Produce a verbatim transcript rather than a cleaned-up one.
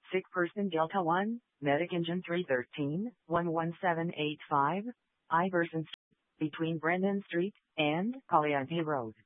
Sick person Delta one, Medic Engine three thirteen, one one seven eight five, Iverson Street, between Brennan Street and Caliente Road.